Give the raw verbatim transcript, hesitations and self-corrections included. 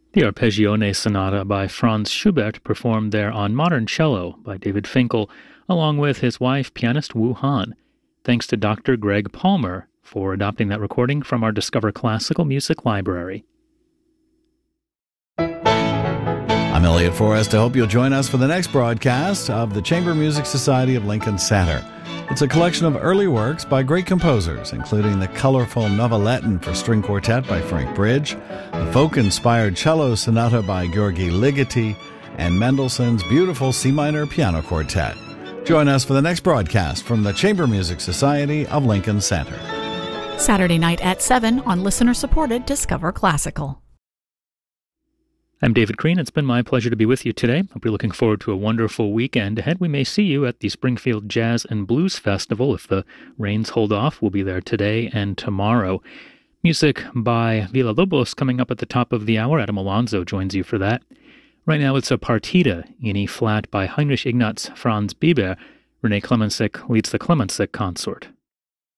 The Arpeggione Sonata by Franz Schubert, performed there on modern cello by David Finkel, along with his wife, pianist Wu Han. Thanks to Doctor Greg Palmer for adopting that recording from our Discover Classical Music library. I'm Elliot Forrest. I hope you'll join us for the next broadcast of the Chamber Music Society of Lincoln Center. It's a collection of early works by great composers, including the colorful Noveletton for String Quartet by Frank Bridge, the folk-inspired Cello Sonata by György Ligeti, and Mendelssohn's beautiful C minor piano quartet. Join us for the next broadcast from the Chamber Music Society of Lincoln Center. Saturday night at seven on listener-supported Discover Classical. I'm David Crean. It's been my pleasure to be with you today. I'll be looking forward to a wonderful weekend ahead. We may see you at the Springfield Jazz and Blues Festival. If the rains hold off, we'll be there today and tomorrow. Music by Villa-Lobos coming up at the top of the hour. Adam Alonzo joins you for that. Right now it's a partita in E-flat by Heinrich Ignaz Franz Biber. René Klemenschik leads the Klemenschik Consort.